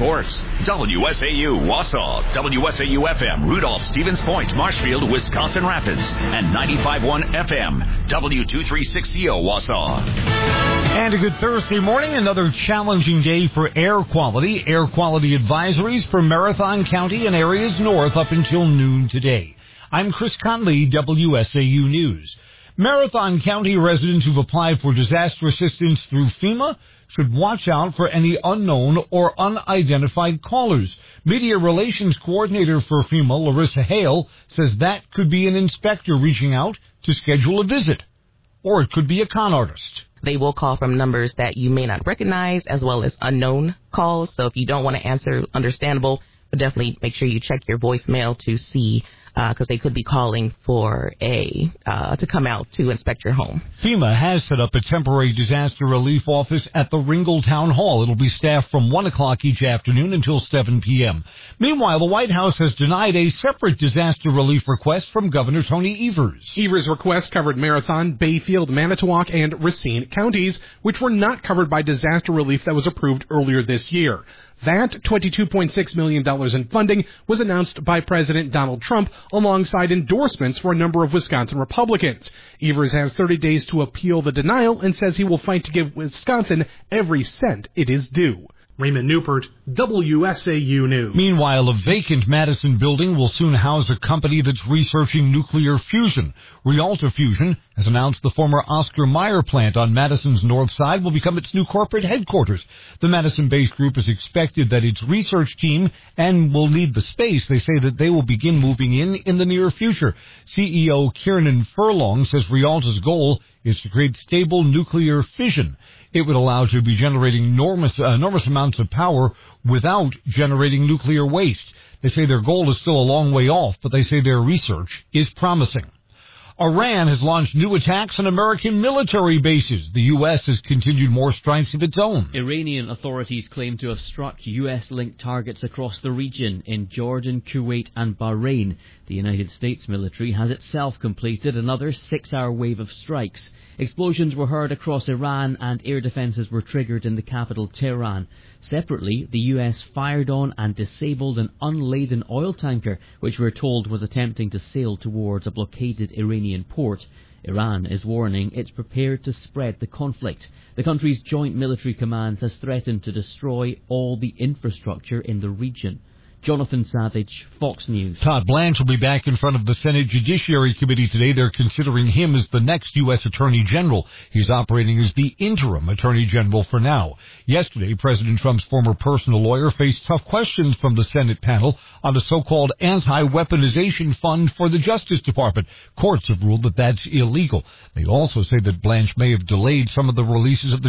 sports. WSAU Wausau, WSAU-FM Rudolph, Stevens Point, Marshfield, Wisconsin Rapids, and 95.1 FM, W236CO Wausau. And a good Thursday morning, another challenging day for air quality. Air quality advisories for Marathon County and areas north up until noon today. I'm Chris Conley, WSAU News. Marathon County residents who've applied for disaster assistance through FEMA should watch out for any unknown or unidentified callers. Media Relations Coordinator for FEMA, Larissa Hale, says that could be an inspector reaching out to schedule a visit. Or it could be a con artist. They will call from numbers that you may not recognize, as well as unknown calls. So if you don't want to answer, understandable, but definitely make sure you check your voicemail to see, because they could be calling for to come out to inspect your home. FEMA has set up a temporary disaster relief office at the Ringgold Town Hall. It'll be staffed from 1 o'clock each afternoon until 7 p.m. Meanwhile, the White House has denied a separate disaster relief request from Governor Tony Evers. Evers' request covered Marathon, Bayfield, Manitowoc, and Racine counties, which were not covered by disaster relief that was approved earlier this year. That $22.6 million in funding was announced by President Donald Trump alongside endorsements for a number of Wisconsin Republicans. Evers has 30 days to appeal the denial and says he will fight to give Wisconsin every cent it is due. Raymond Newport, WSAU News. Meanwhile, a vacant Madison building will soon house a company that's researching nuclear fusion. Rialto Fusion has announced the former Oscar Mayer plant on Madison's north side will become its new corporate headquarters. The Madison-based group is expected that its research team and will need the space. They say that they will begin moving in the near future. CEO Kiernan Furlong says Rialto's goal is to create stable nuclear fission. It would allow to be generating enormous amounts of power without generating nuclear waste. They say their goal is still a long way off, but they say their research is promising. Iran has launched new attacks on American military bases. The U.S. has continued more strikes of its own. Iranian authorities claim to have struck U.S.-linked targets across the region in Jordan, Kuwait and Bahrain. The United States military has itself completed another 6-hour wave of strikes. Explosions were heard across Iran and air defenses were triggered in the capital, Tehran. Separately, the U.S. fired on and disabled an unladen oil tanker, which we're told was attempting to sail towards a blockaded Iranian port. Iran is warning it's prepared to spread the conflict. The country's joint military command has threatened to destroy all the infrastructure in the region. Jonathan Savage, Fox News. Todd Blanche will be back in front of the Senate Judiciary Committee today. They're considering him as the next U.S. Attorney General. He's operating as the interim Attorney General for now. Yesterday, President Trump's former personal lawyer faced tough questions from the Senate panel on a so-called anti-weaponization fund for the Justice Department. Courts have ruled that that's illegal. They also say that Blanche may have delayed some of the releases of the